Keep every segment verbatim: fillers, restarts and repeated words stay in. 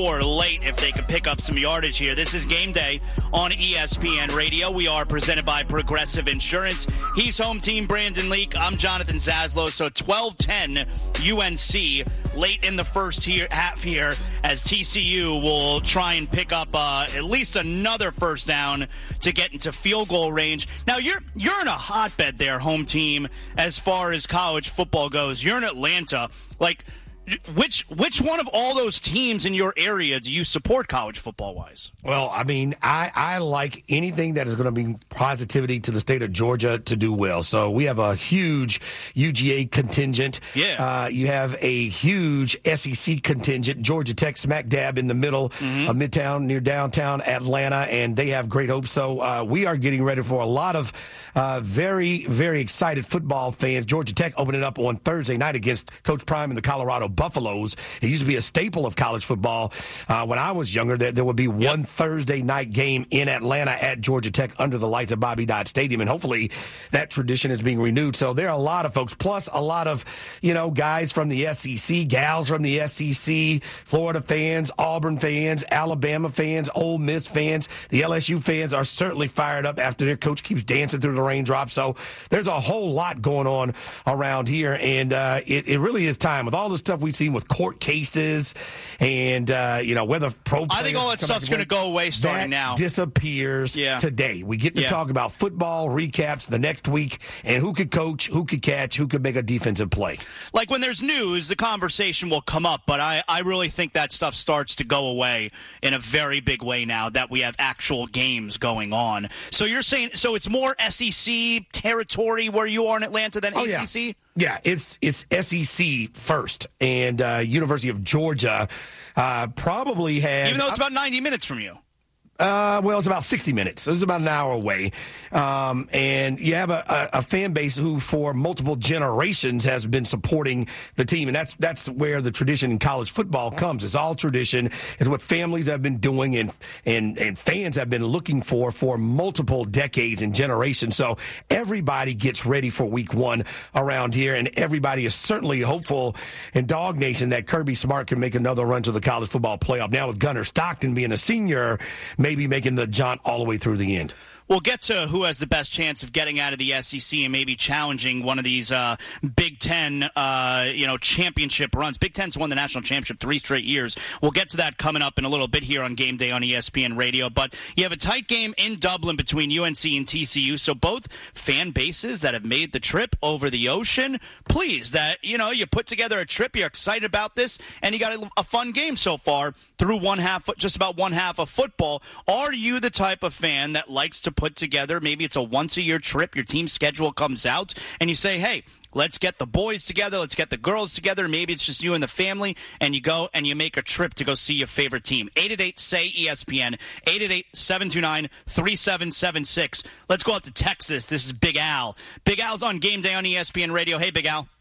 score late if they could pick up some yardage here. This is Game Day on E S P N Radio. We are presented by Progressive Insurance. He's home team Brandon Leak. I'm Jonathan Zaslow. So twelve ten U N C late in the first here, half here as T C U will try and pick up uh, at least another first down to get into field goal range. Now, you're you're in a hotbed there, home team, as far as college football goes. You're in Atlanta. Like, Which which one of all those teams in your area do you support college football-wise? Well, I mean, I, I like anything that is going to bring positivity to the state of Georgia to do well. So we have a huge U G A contingent. Yeah. Uh, you have a huge S E C contingent. Georgia Tech smack dab in the middle mm-hmm. of Midtown near downtown Atlanta, and they have great hopes. So uh, we are getting ready for a lot of uh, very, very excited football fans. Georgia Tech opening up on Thursday night against Coach Prime and the Colorado Buffaloes. It used to be a staple of college football. Uh, when I was younger, there, there would be one yep. Thursday night game in Atlanta at Georgia Tech under the lights of Bobby Dodd Stadium, and hopefully that tradition is being renewed. So there are a lot of folks, plus a lot of, you know, guys from the S E C, gals from the S E C, Florida fans, Auburn fans, Alabama fans, Ole Miss fans. The L S U fans are certainly fired up after their coach keeps dancing through the raindrops. So there's a whole lot going on around here, and uh, it, it really is time with all the stuff we've seen with court cases and, uh, you know, whether pro I think all that stuff's going to go away starting that now. disappears yeah. today. We get to yeah. talk about football recaps the next week and who could coach, who could catch, who could make a defensive play. Like when there's news, the conversation will come up, but I, I really think that stuff starts to go away in a very big way now that we have actual games going on. So you're saying, so it's more S E C territory where you are in Atlanta than oh, A C C? Yeah. Yeah, it's it's S E C first, and uh, University of Georgia uh, probably has... Even though it's about ninety minutes from you. Uh, well, it's about sixty minutes. So it's about an hour away. Um, and you have a, a, a fan base who for multiple generations has been supporting the team. And that's that's where the tradition in college football comes. It's all tradition. It's what families have been doing and, and, and fans have been looking for for multiple decades and generations. So everybody gets ready for week one around here. And everybody is certainly hopeful in Dog Nation that Kirby Smart can make another run to the college football playoff. Now with Gunnar Stockton being a senior, maybe making the jaunt all the way through the end. We'll get to who has the best chance of getting out of the S E C and maybe challenging one of these uh, Big Ten, uh, you know, championship runs. Big Ten's won the national championship three straight years. We'll get to that coming up in a little bit here on Game Day on E S P N Radio. But you have a tight game in Dublin between U N C and T C U. So both fan bases that have made the trip over the ocean, pleased that, you know, you put together a trip, you're excited about this, and you got a, a fun game so far through one half, just about one half of football. Are you the type of fan that likes to put together, maybe it's a once-a-year trip, your team schedule comes out, and you say, hey, let's get the boys together, let's get the girls together, maybe it's just you and the family, and you go and you make a trip to go see your favorite team. eight eight eight, S A Y, E S P N, eight eight eight, seven two nine, three seven seven six. Let's go out to Texas. This is Big Al. Big Al's on Game Day on E S P N Radio. Hey, Big Al.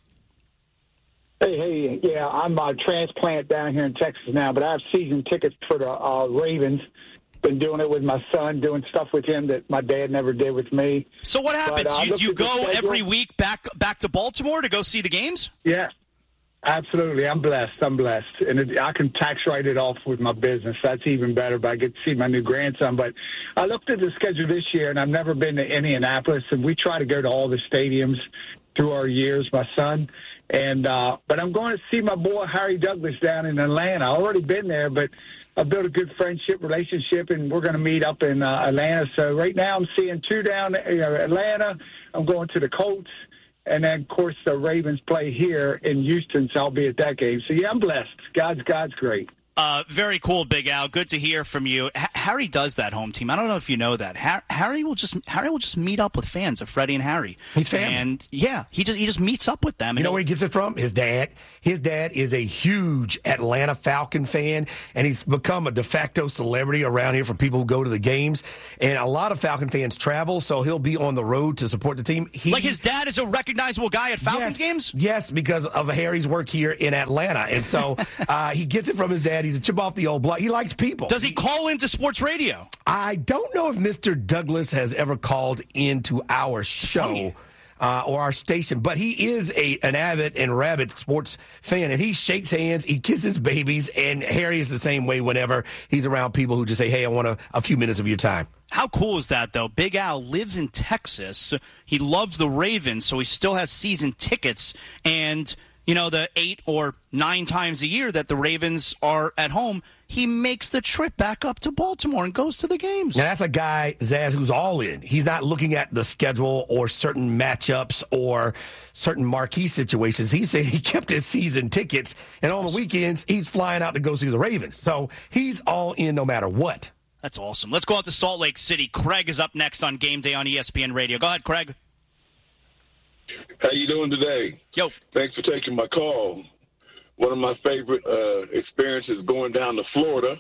Hey, hey, yeah, I'm a transplant down here in Texas now, but I have season tickets for the uh, Ravens. Been doing it with my son, doing stuff with him that my dad never did with me. So what happens? But, uh, you you go every week back back to Baltimore to go see the games? Yeah, absolutely. I'm blessed. I'm blessed. And it, I can tax write it off with my business. That's even better, but I get to see my new grandson. But I looked at the schedule this year, and I've never been to Indianapolis, and we try to go to all the stadiums through our years, my son. And uh, But I'm going to see my boy Harry Douglas down in Atlanta. I've already been there, but I built a good friendship, relationship, and we're going to meet up in uh, Atlanta. So right now I'm seeing two down in uh, Atlanta. I'm going to the Colts. And then, of course, the Ravens play here in Houston, so I'll be at that game. So, yeah, I'm blessed. God's God's great. Uh, very cool, Big Al. Good to hear from you. H- Harry does that home team. I don't know if you know that. Ha- Harry will just Harry will just meet up with fans of Freddie and Harry. He's family. And yeah, he just he just meets up with them. You know where he gets it from? His dad. His dad is a huge Atlanta Falcon fan, and he's become a de facto celebrity around here for people who go to the games. And a lot of Falcon fans travel, so he'll be on the road to support the team. He, like his dad is a recognizable guy at Falcons yes, games? Yes, because of Harry's work here in Atlanta. And so uh, he gets it from his dad. He's a chip off the old block. He likes people. Does he call into sports radio? I don't know if Mister Douglas has ever called into our show. uh, or our station, but he is a an avid and rabid sports fan, and he shakes hands, he kisses babies, and Harry is the same way whenever he's around people who just say, hey, I want a, a few minutes of your time. How cool is that, though? Big Al lives in Texas. He loves the Ravens, so he still has season tickets. And, you know, the eight or nine times a year that the Ravens are at home, he makes the trip back up to Baltimore and goes to the games. Now, that's a guy, Zaz, who's all in. He's not looking at the schedule or certain matchups or certain marquee situations. He said he kept his season tickets, and on the weekends, he's flying out to go see the Ravens. So he's all in no matter what. That's awesome. Let's go out to Salt Lake City. Craig is up next on Game Day on E S P N Radio. Go ahead, Craig. How you doing today? Yo. Thanks for taking my call. One of my favorite uh, experiences going down to Florida.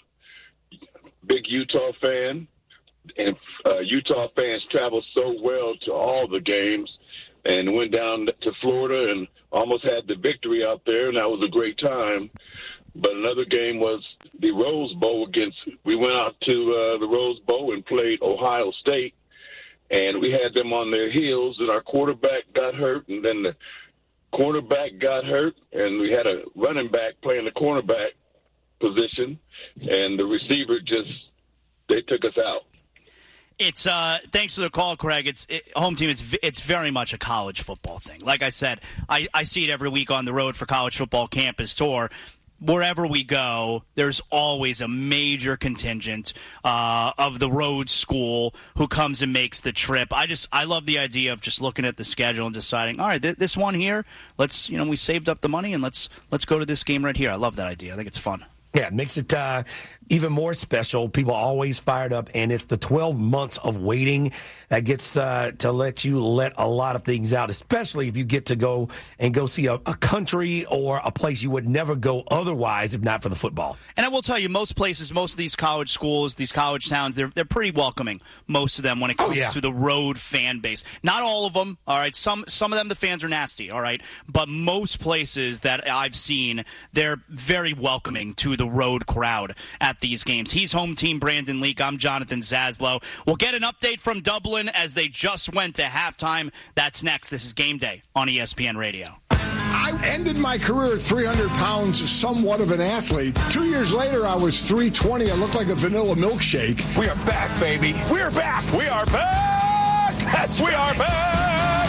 Big Utah fan. And uh, Utah fans travel so well to all the games. And went down to Florida and almost had the victory out there, and that was a great time. But another game was the Rose Bowl against – we went out to uh, the Rose Bowl and played Ohio State, and we had them on their heels, and our quarterback got hurt, and then the cornerback got hurt, and we had a running back playing the cornerback position, and the receiver just – they took us out. It's uh, thanks for the call, Craig. It's it, home team. It's it's very much a college football thing. Like I said, I, I see it every week on the road for college football campus tour. Wherever we go, there's always a major contingent uh, of the road school who comes and makes the trip. I just I love the idea of just looking at the schedule and deciding, all right, th- this one here, let's you know we saved up the money and let's let's go to this game right here. I love that idea. I think it's fun. Yeah, it makes it uh, even more special. People are always fired up, and it's the twelve months of waiting that gets uh, to let you let a lot of things out, especially if you get to go and go see a, a country or a place you would never go otherwise if not for the football. And I will tell you, most places, most of these college schools, these college towns, they're they're pretty welcoming, most of them, when it comes oh, yeah. to the road fan base. Not all of them, all right? Some, some of them, the fans are nasty, all right? But most places that I've seen, they're very welcoming to the road crowd at these games. He's home team Brandon Leak. I'm Jonathan Zaslow. We'll get an update from Dublin as they just went to halftime. That's next. This is Game Day on E S P N Radio. I ended my career at three hundred pounds, somewhat of an athlete. Two years later, I was three twenty. I looked like a vanilla milkshake. We are back, baby. We're back. We are back. That's we are back.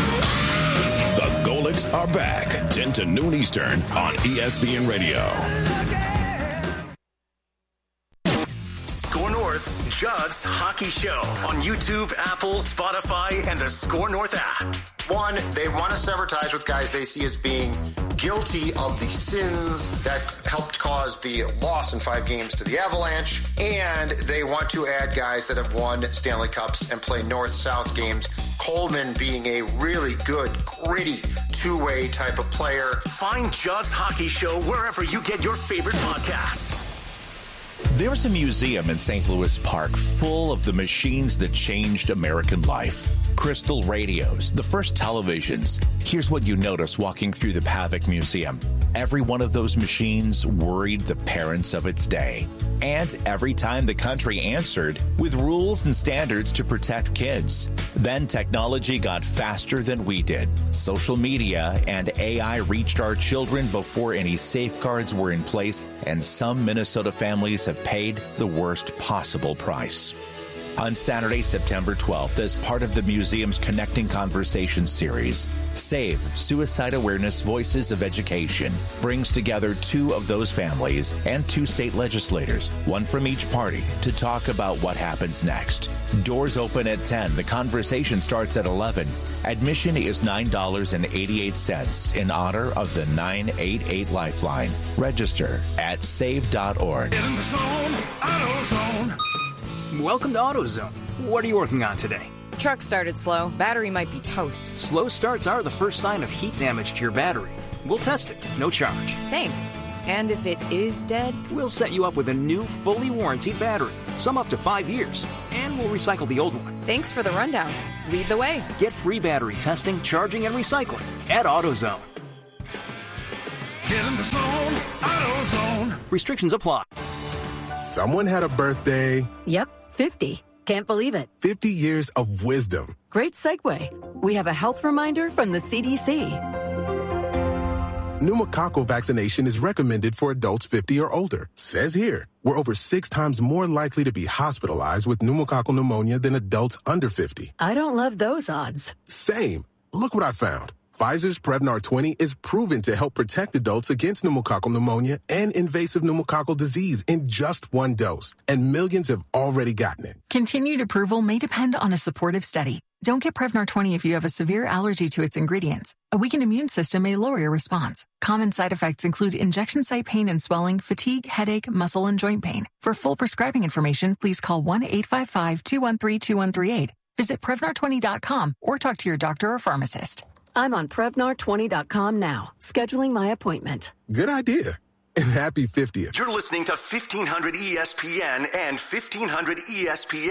The Golics are back. ten to noon Eastern on E S P N Radio. Score North's Judd's Hockey Show on YouTube, Apple, Spotify, and the Score North app. One, they want to sever ties with guys they see as being guilty of the sins that helped cause the loss in five games to the Avalanche, and they want to add guys that have won Stanley Cups and play North-South games, Coleman being a really good, gritty, two-way type of player. Find Judd's Hockey Show wherever you get your favorite podcasts. There's a museum in Saint Louis Park full of the machines that changed American life. Crystal radios, the first televisions. Here's what you notice walking through the Pavic Museum. Every one of those machines worried the parents of its day. And every time the country answered with rules and standards to protect kids. Then technology got faster than we did. Social media and A I reached our children before any safeguards were in place, and some Minnesota families have paid the worst possible price. On Saturday, September twelfth, as part of the museum's Connecting Conversations series, SAVE, Suicide Awareness Voices of Education, brings together two of those families and two state legislators, one from each party, to talk about what happens next. Doors open at ten. The conversation starts at eleven. Admission is nine dollars and eighty-eight cents in honor of the nine eight eight Lifeline. Register at save dot org. Get in the zone, AutoZone. Welcome to AutoZone. What are you working on today? Truck started slow. Battery might be toast. Slow starts are the first sign of heat damage to your battery. We'll test it, no charge. Thanks. And if it is dead? We'll set you up with a new, fully warranted battery. Some up to five years. And we'll recycle the old one. Thanks for the rundown. Lead the way. Get free battery testing, charging, and recycling at AutoZone. Get in the zone, AutoZone. Restrictions apply. Someone had a birthday. Yep, fifty. Can't believe it. fifty years of wisdom. Great segue. We have a health reminder from the C D C. Pneumococcal vaccination is recommended for adults fifty or older. Says here, we're over six times more likely to be hospitalized with pneumococcal pneumonia than adults under fifty. I don't love those odds. Same. Look what I found. Pfizer's Prevnar twenty is proven to help protect adults against pneumococcal pneumonia and invasive pneumococcal disease in just one dose. And millions have already gotten it. Continued approval may depend on a supportive study. Don't get Prevnar twenty if you have a severe allergy to its ingredients. A weakened immune system may lower your response. Common side effects include injection site pain and swelling, fatigue, headache, muscle, and joint pain. For full prescribing information, please call one eight five five, two one three, two one three eight. Visit Prevnar twenty dot com or talk to your doctor or pharmacist. I'm on Prevnar twenty dot com now, scheduling my appointment. Good idea. And happy fiftieth. You're listening to fifteen hundred E S P N and fifteen hundred E S P N.